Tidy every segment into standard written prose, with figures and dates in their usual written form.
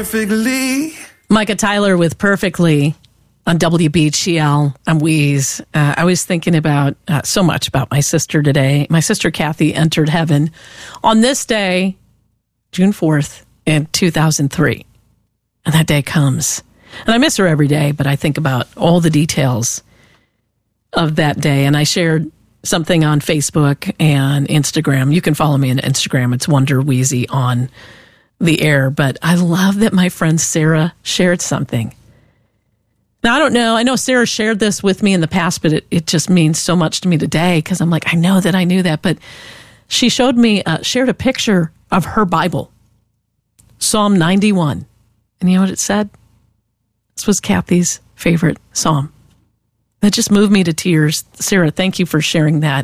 perfectly. Micah Tyler with Perfectly on WBGL. I'm Wheeze. I was thinking about so much about my sister today. My sister Kathy entered heaven on this day, June 4th, in 2003. And that day comes. And I miss her every day, but I think about all the details of that day. And I shared something on Facebook and Instagram. You can follow me on Instagram. It's Wonder Wheezy on the air. But I love that my friend Sarah shared something. Now, I don't know. I know Sarah shared this with me in the past, but it just means so much to me today because I'm like, I know that I knew that. But she showed me, shared a picture of her Bible, Psalm 91. And you know what it said? This was Kathy's favorite psalm. That just moved me to tears. Sarah, thank you for sharing that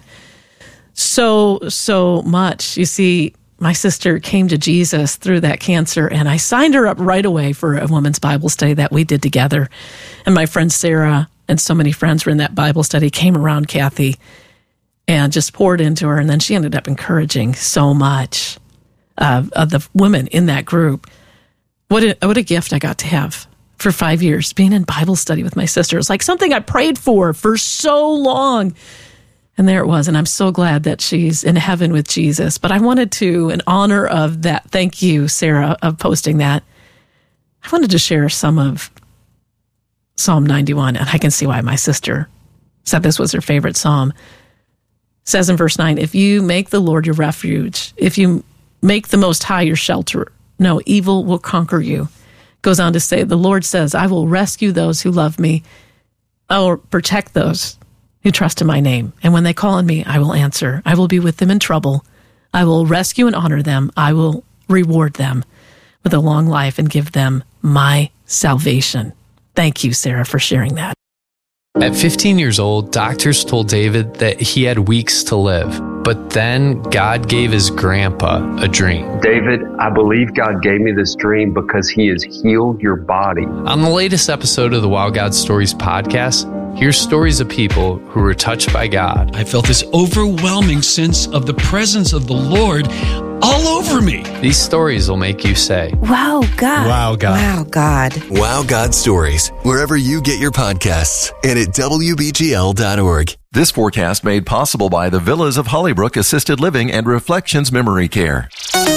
so much. You see, my sister came to Jesus through that cancer, and I signed her up right away for a women's Bible study that we did together. And my friend Sarah and so many friends were in that Bible study, came around Kathy and just poured into her. And then she ended up encouraging so much of the women in that group. What a gift I got to have for 5 years, being in Bible study with my sister. It's like something I prayed for so long. And there it was. And I'm so glad that she's in heaven with Jesus. But I wanted to, in honor of that, thank you, Sarah, of posting that. I wanted to share some of Psalm 91. And I can see why my sister said this was her favorite psalm. It says in verse 9, if you make the Lord your refuge, if you make the Most High your shelter, no evil will conquer you. Goes on to say, the Lord says, I will rescue those who love me. I will protect those who trust in my name. And when they call on me, I will answer. I will be with them in trouble. I will rescue and honor them. I will reward them with a long life and give them my salvation. Thank you, Sarah, for sharing that. At 15 years old, doctors told David that he had weeks to live. But then God gave his grandpa a dream. David, I believe God gave me this dream because he has healed your body. On the latest episode of the Wow God Stories podcast, here's stories of people who were touched by God. I felt this overwhelming sense of the presence of the Lord all over me. These stories will make you say, Wow, God. Wow, God. Wow, God. Wow, God Stories, wherever you get your podcasts and at WBGL.org. This forecast made possible by the Villas of Hollybrook Assisted Living and Reflections Memory Care.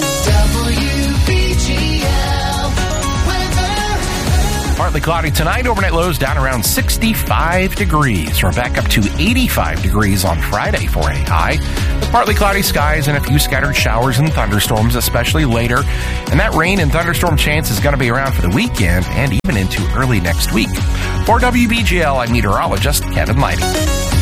Partly cloudy tonight, overnight lows down around 65 degrees. We're back up to 85 degrees on Friday for a high. With partly cloudy skies and a few scattered showers and thunderstorms, especially later. And that rain and thunderstorm chance is going to be around for the weekend and even into early next week. For WBGL, I'm meteorologist Kevin Lighty.